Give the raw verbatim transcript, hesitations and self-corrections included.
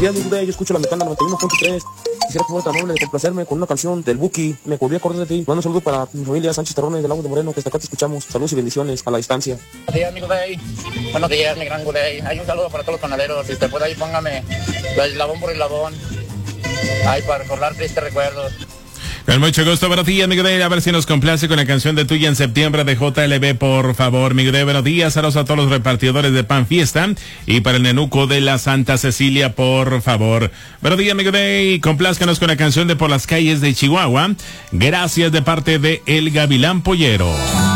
días, mi Day. Yo escucho la Mecana noventa y uno punto tres. Quisiera que fuera tan amable de complacerme con una canción del Buki. Me acordé acordar de ti. Mando un saludo para mi familia Sánchez Terrones del Lago de Moreno, que hasta acá te escuchamos. Saludos y bendiciones a la distancia. Buenos días, amigo Day. Buenos días, mi gran Day. Hay un saludo para todos los panaderos. Si usted puede, ahí póngame la eslabón por eslabón. Ay, para recordar tristes recuerdos. Con mucho gusto, buenos días, amigo Day. A ver si nos complace con la canción de Tuya en Septiembre de J L B, por favor, amigo Day. Buenos días, saludos a todos los repartidores de Pan Fiesta y para el nenuco de la Santa Cecilia, por favor. Buenos días, amigo Day. Complázcanos con la canción de Por las calles de Chihuahua. Gracias de parte de El Gavilán Pollero.